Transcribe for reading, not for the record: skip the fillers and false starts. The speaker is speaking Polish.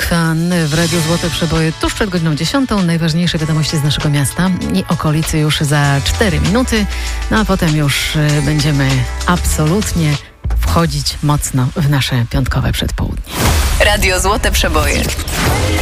Kwan w Radiu Złote Przeboje tuż przed godziną 10. Najważniejsze wiadomości z naszego miasta i okolicy już za 4 minuty. No a potem już będziemy absolutnie wchodzić mocno w nasze piątkowe przedpołudnie. Radio Złote Przeboje.